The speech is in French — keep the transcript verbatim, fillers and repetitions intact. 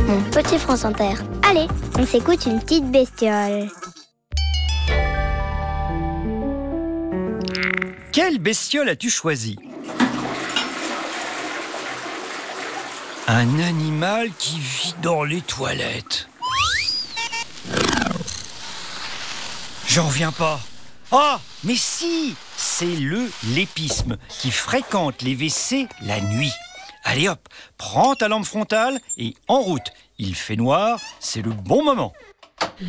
mon petit France Inter. Allez, on s'écoute une petite bestiole. Quelle bestiole as-tu choisi ? Un animal qui vit dans les toilettes. J'en reviens pas. Ah, mais si, c'est le lépisme qui fréquente les W C la nuit. Allez hop, prends ta lampe frontale et en route. Il fait noir, c'est le bon moment.